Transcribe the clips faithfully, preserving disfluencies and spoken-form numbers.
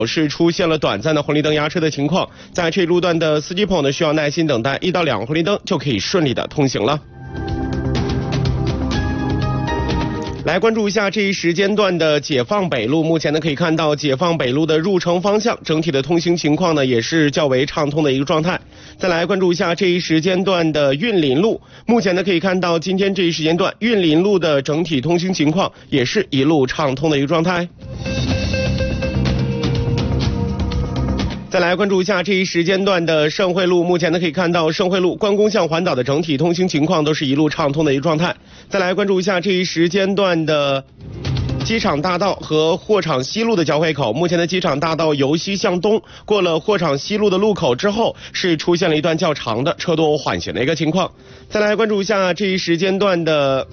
是出现了短暂的红绿灯压车的情况，在这一路段的司机朋友呢需要耐心等待一到两个红绿灯就可以顺利的通行了。来关注一下这一时间段的解放北路，目前呢可以看到解放北路的入城方向整体的通行情况呢也是较为畅通的一个状态。再来关注一下这一时间段的运林路，目前呢可以看到今天这一时间段运林路的整体通行情况也是一路畅通的一个状态。再来关注一下这一时间段的盛惠路，目前呢可以看到盛惠路关公向环岛的整体通行情况都是一路畅通的一个状态。再来关注一下这一时间段的机场大道和货场西路的交汇口，目前的机场大道由西向东，过了货场西路的路口之后，是出现了一段较长的车多缓行的一个情况。再来关注一下这一时间段的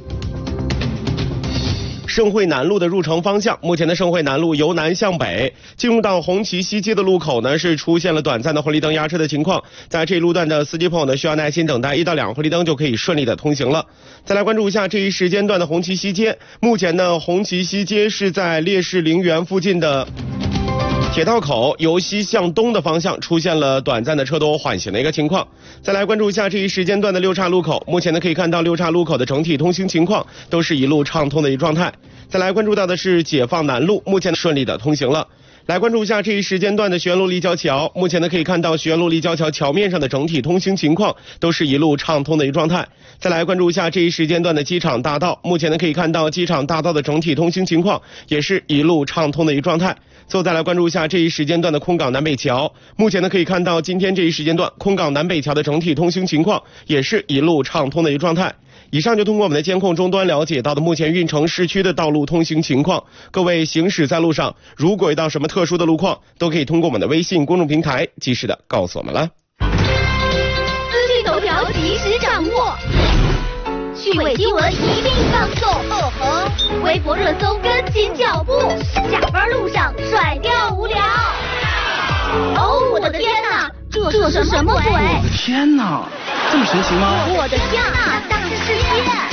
盛惠南路的入城方向，目前的盛惠南路由南向北进入到红旗西街的路口呢，是出现了短暂的红绿灯压车的情况，在这一路段的司机朋友呢需要耐心等待一到两个红绿灯就可以顺利的通行了。再来关注一下这一时间段的红旗西街，目前呢红旗西街是在烈士陵园附近的铁道口由西向东的方向出现了短暂的车多缓行的一个情况。再来关注一下这一时间段的六岔路口，目前呢可以看到六岔路口的整体通行情况都是一路畅通的一个状态。再来关注到的是解放南路，目前顺利的通行了。来关注一下这一时间段的学院路立交桥，目前呢可以看到学院路立交桥桥面上的整体通行情况都是一路畅通的一个状态。再来关注一下这一时间段的机场大道，目前呢可以看到机场大道的整体通行情况也是一路畅通的一个状态。最后再来关注一下这一时间段的空港南北桥，目前呢可以看到今天这一时间段空港南北桥的整体通行情况也是一路畅通的一个状态。以上就通过我们的监控终端了解到的目前运城市区的道路通行情况，各位行驶在路上如果遇到什么特殊的路况，都可以通过我们的微信公众平台及时的告诉我们了。 资讯头条及时掌握，趣味新闻一并放送，哦吼，微博热搜跟紧脚步，下班路上甩掉无聊。哦，我的天哪，这这是什么鬼？ 我的天哪，这么神奇吗？ 我的天哪，大世界！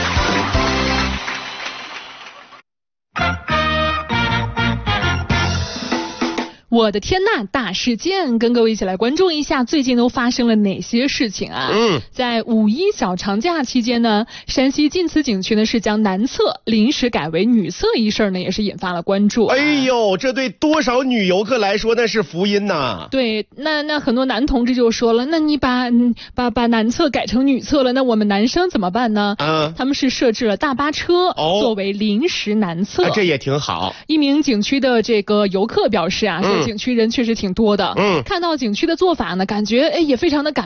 我的天呐，大事件，跟各位一起来关注一下最近都发生了哪些事情啊？嗯，在五一小长假期间呢，山西晋祠景区呢是将男厕临时改为女厕一事呢也是引发了关注、啊。 哎呦，这对多少女游客来说那是福音呐！ 对，那那很多男同志就说了，那你把把把男厕改成女厕了，那我们男生怎么办呢？啊，他们是设置了大巴车、哦、作为临时男厕、 啊，这也挺好。 一名景区的这个游客表示啊。嗯，景区人确实挺多的，嗯，看到景区的做法呢，感觉哎也非常的感